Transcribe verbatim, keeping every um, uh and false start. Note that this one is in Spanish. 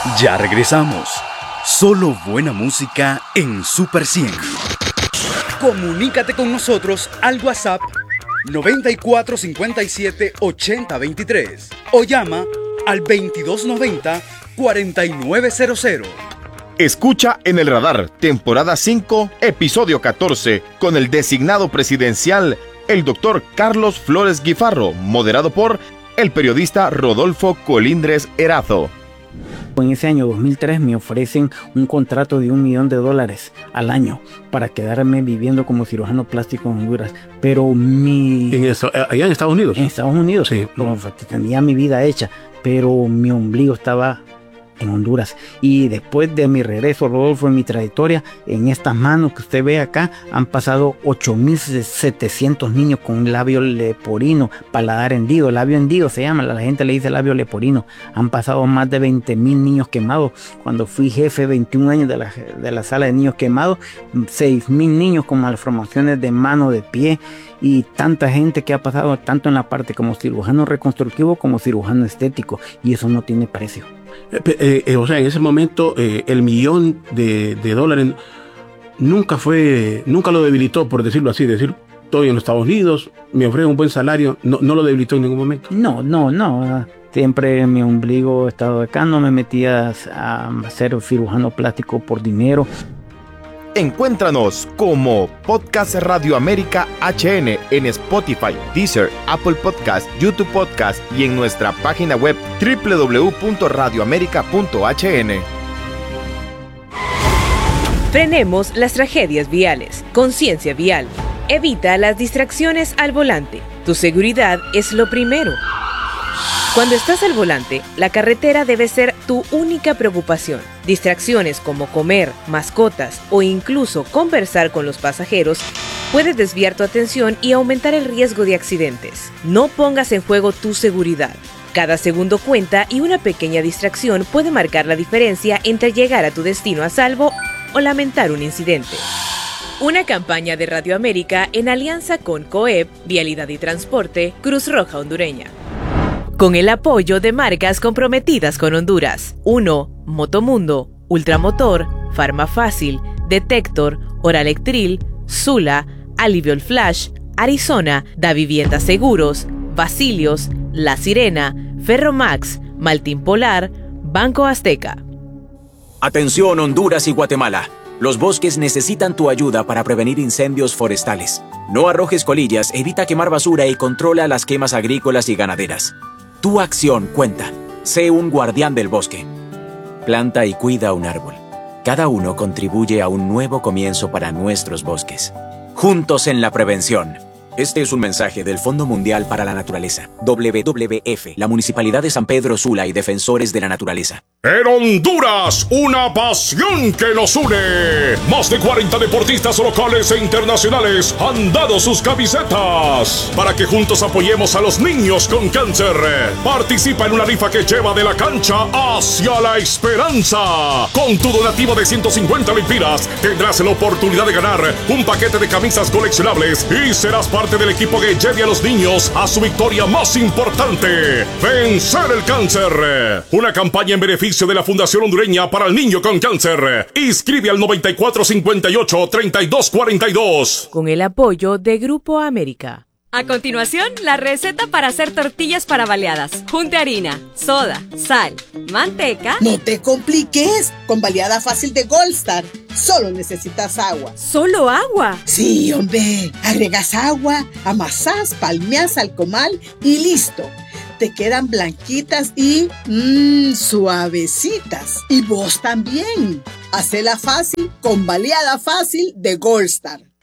Ya regresamos. Solo buena música en Super cien. Comunícate con nosotros al WhatsApp noventa y cuatro cincuenta y siete ochenta veintitrés o llama al veintidós noventa cuarenta y nueve cero cero. Escucha En el Radar, temporada cinco, episodio catorce, con el designado presidencial, el doctor Carlos Flores Guifarro, moderado por el periodista Rodolfo Colindres Erazo. En ese año dos mil tres me ofrecen un contrato de un millón de dólares al año para quedarme viviendo como cirujano plástico en Honduras. Pero mi... ¿En eso, allá en Estados Unidos? En Estados Unidos, sí. Como tenía mi vida hecha, pero mi ombligo estaba en Honduras. Y después de mi regreso, Rodolfo, en mi trayectoria, en estas manos que usted ve acá, han pasado ocho mil setecientos niños con labio leporino, paladar hendido. Labio hendido se llama, la gente le dice labio leporino. Han pasado más de veinte mil niños quemados. Cuando fui jefe veintiún años de la, de la sala de niños quemados, seis mil niños con malformaciones de mano, de pie, y tanta gente que ha pasado tanto en la parte como cirujano reconstructivo como cirujano estético, y eso no tiene precio. Eh, eh, o sea, en ese momento eh, el millón de, de dólares nunca fue, nunca lo debilitó, por decirlo así, decir, estoy en los Estados Unidos, me ofrecen un buen salario, no, no lo debilitó en ningún momento. No, no, no. Siempre mi ombligo ha estado acá, no me metía a ser cirujano plástico por dinero. Encuéntranos como Podcast Radio América H N en Spotify, Deezer, Apple Podcast, YouTube Podcast y en nuestra página web doble u doble u doble u punto radio américa punto h n. Frenemos las tragedias viales. Conciencia vial. Evita las distracciones al volante. Tu seguridad es lo primero. Cuando estás al volante, la carretera debe ser tu única preocupación. Distracciones como comer, mascotas o incluso conversar con los pasajeros puede desviar tu atención y aumentar el riesgo de accidentes. No pongas en juego tu seguridad. Cada segundo cuenta y una pequeña distracción puede marcar la diferencia entre llegar a tu destino a salvo o lamentar un incidente. Una campaña de Radio América en alianza con COEP, Vialidad y Transporte, Cruz Roja Hondureña. Con el apoyo de marcas comprometidas con Honduras. uno. Motomundo, Ultramotor, Farmafácil, Detector, Oralectril, Sula, Aliviol Flash, Arizona, Da Vivienda Seguros, Basilios, La Sirena, Ferromax, Maltín Polar, Banco Azteca. Atención Honduras y Guatemala. Los bosques necesitan tu ayuda para prevenir incendios forestales. No arrojes colillas, evita quemar basura y controla las quemas agrícolas y ganaderas. Tu acción cuenta. Sé un guardián del bosque. Planta y cuida un árbol. Cada uno contribuye a un nuevo comienzo para nuestros bosques. Juntos en la prevención. Este es un mensaje del Fondo Mundial para la Naturaleza, W W F, la Municipalidad de San Pedro Sula y Defensores de la Naturaleza. En Honduras, una pasión que nos une. Más de cuarenta deportistas locales e internacionales han dado sus camisetas para que juntos apoyemos a los niños con cáncer. Participa en una rifa que lleva de la cancha hacia la esperanza. Con tu donativo de ciento cincuenta lempiras tendrás la oportunidad de ganar un paquete de camisas coleccionables y serás parte del equipo que lleve a los niños a su victoria más importante: vencer el cáncer. Una campaña en beneficio de la Fundación Hondureña para el Niño con Cáncer. Inscribe al noventa y cuatro cincuenta y ocho treinta y dos cuarenta y dos. Con el apoyo de Grupo América. A continuación, la receta para hacer tortillas para baleadas. Junte harina, soda, sal, manteca. No te compliques. Con baleada fácil de Goldstar, solo necesitas agua. ¿Solo agua? Sí, hombre. Agregas agua, amasás, palmeás al comal y listo. Te quedan blanquitas y mmm, suavecitas. Y vos también. Hacela fácil con baleada fácil de Goldstar.